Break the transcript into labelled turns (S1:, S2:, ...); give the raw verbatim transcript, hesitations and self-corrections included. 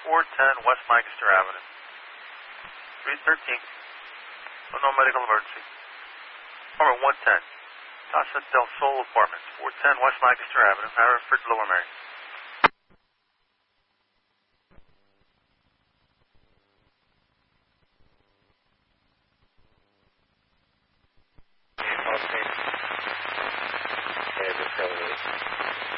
S1: four ten West Lancaster Avenue. three thirteen. Oh, no medical emergency. Apartment one ten. Casa del Sol Apartments, four ten West Lancaster Avenue, Haverford, Lower Merion.